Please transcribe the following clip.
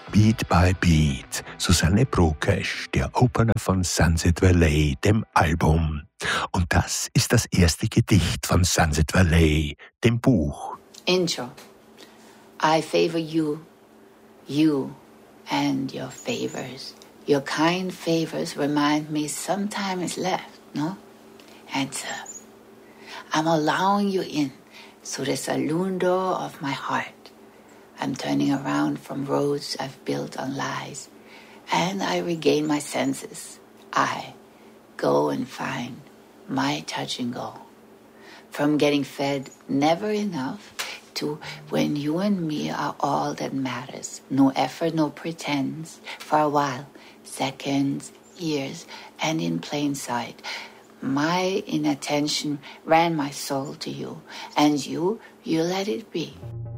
Beat by Beat. Susanne Brokesch, der Opener von Sunset Valley, dem Album. Und das ist das erste Gedicht von Sunset Valley, dem Buch. Intro. I favor you, you and your favors. Your kind favors remind me some time is left, no? Answer. I'm allowing you in through the saloon door of my heart. I'm turning around from roads I've built on lies, and I regain my senses. I go and find my touch and go. From getting fed never enough to when you and me are all that matters. No effort, no pretense. For a while, seconds, years, and in plain sight. My inattention ran my soul to you, and you let it be.